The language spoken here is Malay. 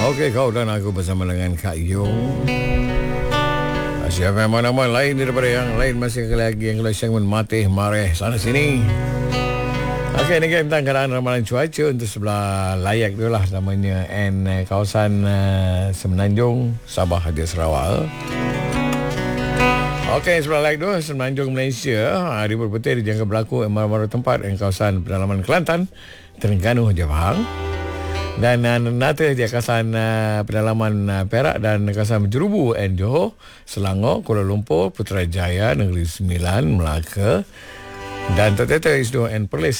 Okey, kau dan aku bersama dengan Kak Yung. Siapa yang mana-mana lain daripada yang lain masih lagi yang kalau segmen Matih Mareh sana sini. Okey, ini tentang keadaan ramalan cuaca untuk sebelah layak tu lah namanya kawasan Semenanjung, Sabah dan Sarawak. Okey, sebelah layak tu Semenanjung Malaysia, hari berpetir dijangka berlaku maru-maru tempat yang kawasan pedalaman Kelantan, Terengganu, Jepang. Dan Nata di kawasan pedalaman Perak dan kawasan Jerubu and Johor, Selangor, Kuala Lumpur, Putrajaya, Negeri Sembilan, Melaka dan Terdete Isdor and Perlis